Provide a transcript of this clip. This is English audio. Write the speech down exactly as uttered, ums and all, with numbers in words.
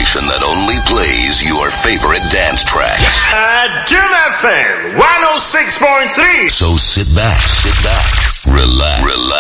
station that only plays your favorite dance tracks. Uh, Jim F M one oh six point three. So sit back, sit back, relax, relax.